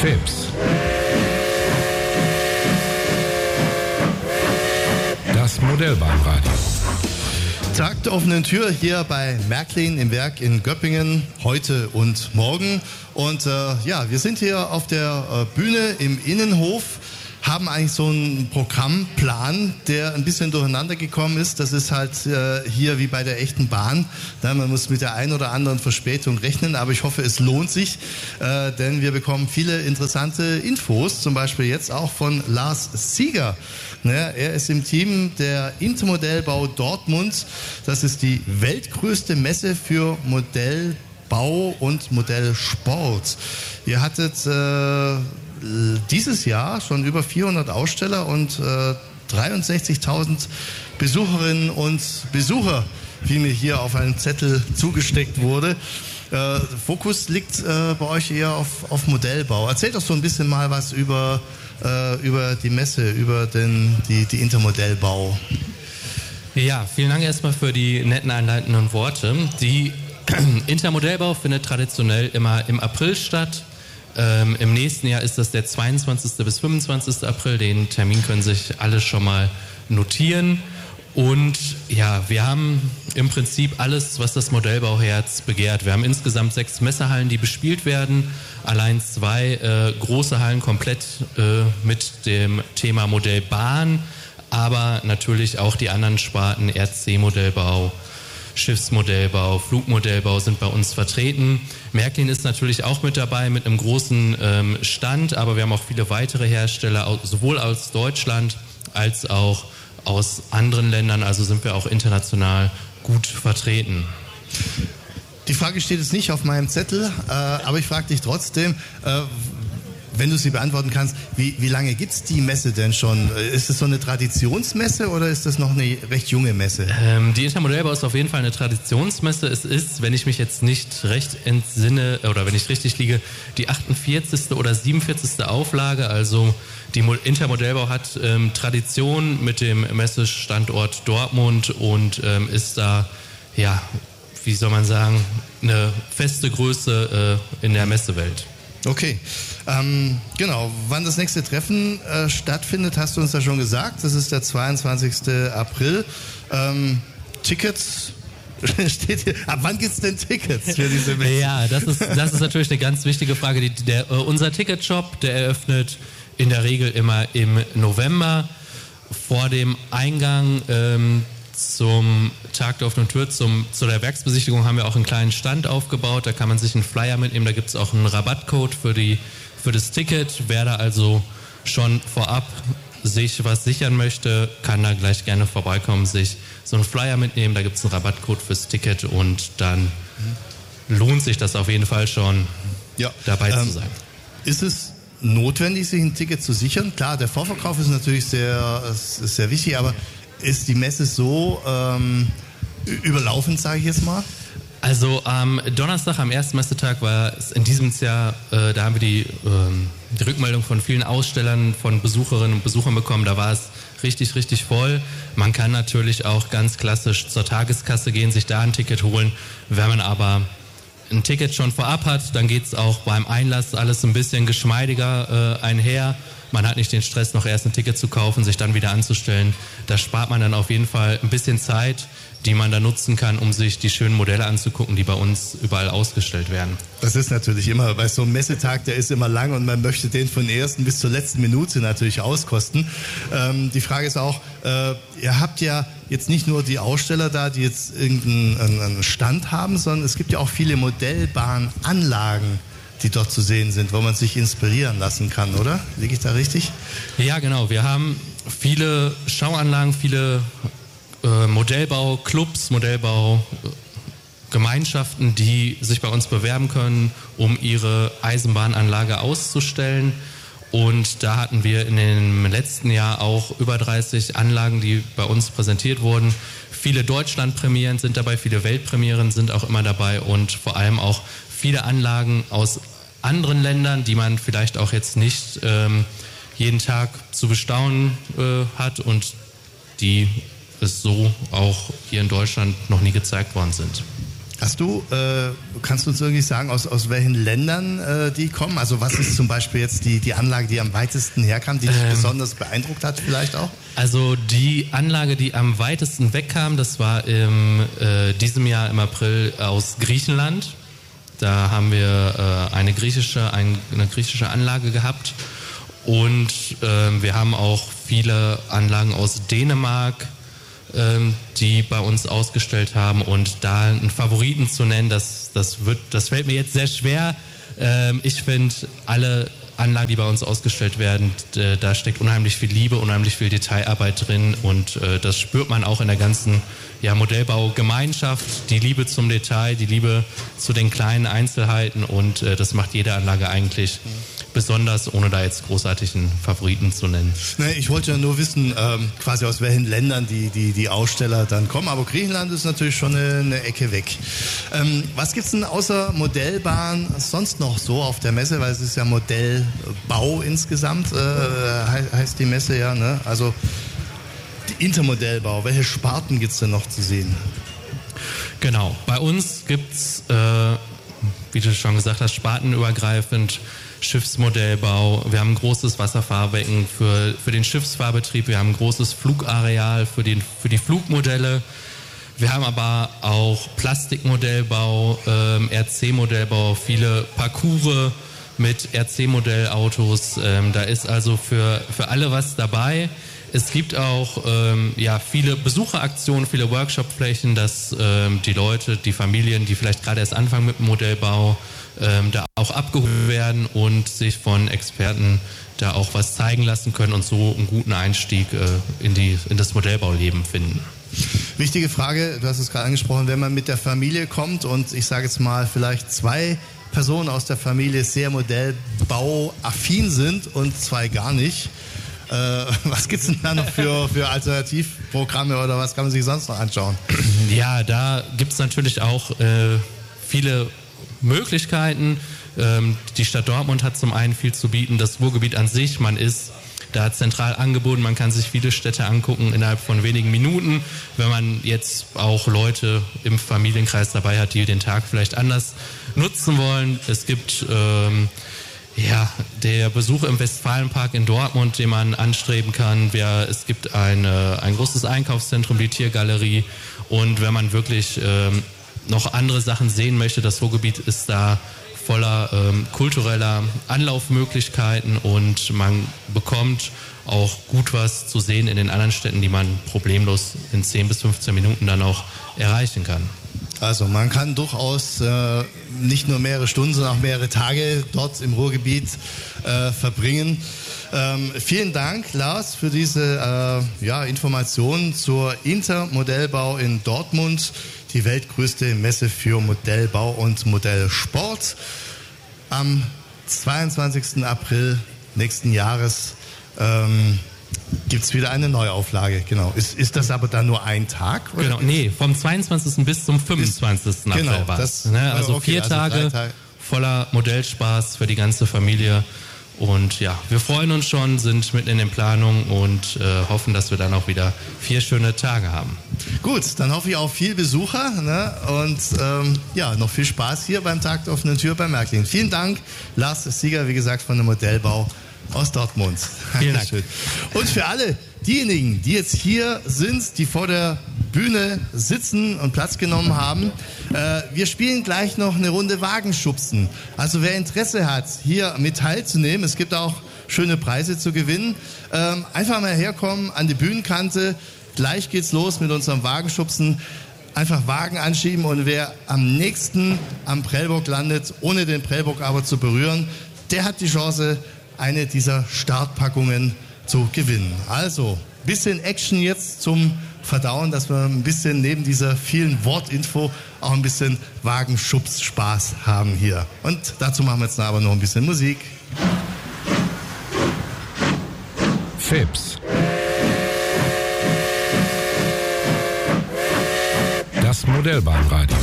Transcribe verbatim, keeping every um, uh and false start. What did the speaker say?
Tipps. Das Modellbahnradio. Tag der offenen Tür hier bei Märklin im Werk in Göppingen, heute und morgen. Und äh, ja, wir sind hier auf der äh, Bühne im Innenhof, haben eigentlich so einen Programmplan, der ein bisschen durcheinander gekommen ist. Das ist halt äh, hier wie bei der echten Bahn. Ja, man muss mit der einen oder anderen Verspätung rechnen, aber ich hoffe, es lohnt sich, äh, denn wir bekommen viele interessante Infos, zum Beispiel jetzt auch von Lars Sieger. Ja, er ist im Team der Intermodellbau Dortmund. Das ist die weltgrößte Messe für Modellbau und Modellsport. Ihr hattet äh, dieses Jahr schon über vierhundert Aussteller und äh, dreiundsechzigtausend Besucherinnen und Besucher, wie mir hier auf einen Zettel zugesteckt wurde. Äh, Fokus liegt äh, bei euch eher auf, auf Modellbau. Erzählt doch so ein bisschen mal was über, äh, über die Messe, über den, die, die Intermodellbau. Ja, vielen Dank erstmal für die netten einleitenden Worte. Die Intermodellbau findet traditionell immer im April statt. Ähm, Im nächsten Jahr ist das der zweiundzwanzigsten bis fünfundzwanzigsten April. Den Termin können sich alle schon mal notieren. Und ja, wir haben im Prinzip alles, was das Modellbauherz begehrt. Wir haben insgesamt sechs Messehallen, die bespielt werden. Allein zwei äh, große Hallen komplett äh, mit dem Thema Modellbahn, aber natürlich auch die anderen Sparten, R C-Modellbau, Schiffsmodellbau, Flugmodellbau sind bei uns vertreten. Märklin ist natürlich auch mit dabei mit einem großen ähm, Stand, aber wir haben auch viele weitere Hersteller, sowohl aus Deutschland als auch aus anderen Ländern, also sind wir auch international gut vertreten. Die Frage steht jetzt nicht auf meinem Zettel, äh, aber ich frage dich trotzdem, äh, wenn du sie beantworten kannst, wie, wie lange gibt es die Messe denn schon? Ist es so eine Traditionsmesse oder ist das noch eine recht junge Messe? Ähm, die Intermodellbau ist auf jeden Fall eine Traditionsmesse. Es ist, wenn ich mich jetzt nicht recht entsinne oder wenn ich richtig liege, die achtundvierzigste oder siebenundvierzigste Auflage. Also die Intermodellbau hat ähm, Tradition mit dem Messestandort Dortmund und ähm, ist da, ja, wie soll man sagen, eine feste Größe äh, in der Messewelt. Okay, ähm, genau. Wann das nächste Treffen äh, stattfindet, hast du uns ja schon gesagt. Das ist der zweiundzwanzigsten April. Ähm, Tickets steht hier. Ab wann gibt es denn Tickets für diese Messe? Ja, das ist, das ist natürlich eine ganz wichtige Frage. Die, der, äh, unser Ticketshop, der eröffnet in der Regel immer im November. Vor dem Eingang ähm, zum Tag der offenen Tür, zum, zu der Werksbesichtigung haben wir auch einen kleinen Stand aufgebaut. Da kann man sich einen Flyer mitnehmen. Da gibt es auch einen Rabattcode für, die, für das Ticket. Wer da also schon vorab sich was sichern möchte, kann da gleich gerne vorbeikommen, sich so einen Flyer mitnehmen. Da gibt es einen Rabattcode fürs Ticket und dann lohnt sich das auf jeden Fall schon, ja, dabei ähm, zu sein. Ist es notwendig, sich ein Ticket zu sichern? Klar, der Vorverkauf ist natürlich sehr, ist sehr wichtig, aber ist die Messe so ähm, überlaufen, sage ich jetzt mal? Also am Donnerstag, am ersten Messetag war es in diesem Jahr, äh, da haben wir die, ähm, die Rückmeldung von vielen Ausstellern, von Besucherinnen und Besuchern bekommen. Da war es richtig, richtig voll. Man kann natürlich auch ganz klassisch zur Tageskasse gehen, sich da ein Ticket holen. Wenn man aber ein Ticket schon vorab hat, dann geht es auch beim Einlass alles ein bisschen geschmeidiger äh, einher. Man hat nicht den Stress, noch erst ein Ticket zu kaufen, sich dann wieder anzustellen. Da spart man dann auf jeden Fall ein bisschen Zeit, die man da nutzen kann, um sich die schönen Modelle anzugucken, die bei uns überall ausgestellt werden. Das ist natürlich immer, bei so einem Messetag, der ist immer lang und man möchte den von der ersten bis zur letzten Minute natürlich auskosten. Ähm, die Frage ist auch, äh, ihr habt ja jetzt nicht nur die Aussteller da, die jetzt irgendeinen Stand haben, sondern es gibt ja auch viele Modellbahnanlagen, die dort zu sehen sind, wo man sich inspirieren lassen kann, oder? Liege ich da richtig? Ja, genau. Wir haben viele Schauanlagen, viele äh, Modellbauclubs, Modellbaugemeinschaften, die sich bei uns bewerben können, um ihre Eisenbahnanlage auszustellen. Und da hatten wir in dem letzten Jahr auch über dreißig Anlagen, die bei uns präsentiert wurden. Viele Deutschlandpremieren sind dabei, viele Weltpremieren sind auch immer dabei und vor allem auch viele Anlagen aus anderen Ländern, die man vielleicht auch jetzt nicht ähm, jeden Tag zu bestaunen äh, hat und die es so auch hier in Deutschland noch nie gezeigt worden sind. Hast du, äh, kannst du uns irgendwie sagen, aus, aus welchen Ländern äh, die kommen? Also was ist zum Beispiel jetzt die, die Anlage, die am weitesten herkam, die dich ähm, besonders beeindruckt hat vielleicht auch? Also die Anlage, die am weitesten wegkam, das war im äh, diesem Jahr im April aus Griechenland. Da haben wir äh, eine griechische, ein, eine griechische Anlage gehabt und äh, wir haben auch viele Anlagen aus Dänemark, die bei uns ausgestellt haben, und da einen Favoriten zu nennen, das, das, wird, das fällt mir jetzt sehr schwer. Ich finde, alle Anlagen, die bei uns ausgestellt werden, da steckt unheimlich viel Liebe, unheimlich viel Detailarbeit drin, und das spürt man auch in der ganzen ja, Modellbaugemeinschaft, die Liebe zum Detail, die Liebe zu den kleinen Einzelheiten, und das macht jede Anlage eigentlich besonders, ohne da jetzt großartig einen Favoriten zu nennen. Nee, ich wollte ja nur wissen, ähm, quasi aus welchen Ländern die, die, die Aussteller dann kommen, aber Griechenland ist natürlich schon eine, eine Ecke weg. Ähm, was gibt es denn außer Modellbahn sonst noch so auf der Messe, weil es ist ja Modellbau insgesamt, äh, heißt die Messe ja, ne? Also die Intermodellbau, welche Sparten gibt es denn noch zu sehen? Genau, bei uns gibt es, äh, wie du schon gesagt hast, spartenübergreifend Schiffsmodellbau. Wir haben ein großes Wasserfahrbecken für, für den Schiffsfahrbetrieb. Wir haben ein großes Flugareal für, den, für die Flugmodelle. Wir haben aber auch Plastikmodellbau, ähm, R C-Modellbau, viele Parcours mit R C-Modellautos. Ähm, da ist also für, für alle was dabei. Es gibt auch ähm, ja, viele Besucheraktionen, viele Workshopflächen, dass ähm, die Leute, die Familien, die vielleicht gerade erst anfangen mit dem Modellbau, ähm, da auch abgeholt werden und sich von Experten da auch was zeigen lassen können und so einen guten Einstieg äh, in, die, in das Modellbauleben finden. Wichtige Frage, du hast es gerade angesprochen, wenn man mit der Familie kommt und ich sage jetzt mal vielleicht zwei Personen aus der Familie sehr modellbauaffin sind und zwei gar nicht, Äh, was gibt es denn da noch für, für Alternativprogramme oder was kann man sich sonst noch anschauen? Ja, da gibt es natürlich auch äh, viele Möglichkeiten. Ähm, die Stadt Dortmund hat zum einen viel zu bieten, das Ruhrgebiet an sich, man ist da zentral angeboten, man kann sich viele Städte angucken innerhalb von wenigen Minuten. Wenn man jetzt auch Leute im Familienkreis dabei hat, die den Tag vielleicht anders nutzen wollen, es gibt ähm, ja, der Besuch im Westfalenpark in Dortmund, den man anstreben kann. Wir, es gibt eine, ein großes Einkaufszentrum, die Tiergalerie. Und wenn man wirklich ähm, noch andere Sachen sehen möchte, das Ruhrgebiet ist da voller ähm, kultureller Anlaufmöglichkeiten und man bekommt auch gut was zu sehen in den anderen Städten, die man problemlos in zehn bis fünfzehn Minuten dann auch erreichen kann. Also man kann durchaus äh, nicht nur mehrere Stunden, sondern auch mehrere Tage dort im Ruhrgebiet äh, verbringen. Ähm, vielen Dank, Lars, für diese äh, ja, Informationen zur Intermodellbau in Dortmund, die weltgrößte Messe für Modellbau und Modellsport. Am zweiundzwanzigsten April nächsten Jahres ähm, gibt es wieder eine Neuauflage, genau. Ist, ist das aber dann nur ein Tag? Oder? Genau, nee, vom zweiundzwanzigsten bis zum fünfundzwanzigsten April genau, war das, ne? Also okay, vier also Tage Tage voller Modellspaß für die ganze Familie. Und ja, wir freuen uns schon, sind mitten in den Planungen und äh, hoffen, dass wir dann auch wieder vier schöne Tage haben. Gut, dann hoffe ich auf viel Besucher, ne? Und ähm, ja, noch viel Spaß hier beim Tag der offenen Tür bei Märklin. Vielen Dank, Lars Sieger, wie gesagt, von der Modellbau aus Dortmund. Vielen Dank. Und für alle diejenigen, die jetzt hier sind, die vor der Bühne sitzen und Platz genommen haben, äh, wir spielen gleich noch eine Runde Wagenschubsen. Also wer Interesse hat, hier mit teilzunehmen, es gibt auch schöne Preise zu gewinnen, ähm, einfach mal herkommen an die Bühnenkante. Gleich geht's los mit unserem Wagenschubsen. Einfach Wagen anschieben und wer am nächsten am Prellbock landet, ohne den Prellbock aber zu berühren, der hat die Chance, eine dieser Startpackungen zu gewinnen. Also, bisschen Action jetzt zum Verdauen, dass wir ein bisschen neben dieser vielen Wortinfo auch ein bisschen Wagenschubs-Spaß haben hier. Und dazu machen wir jetzt aber noch ein bisschen Musik. Fips. Das Modellbahnradio.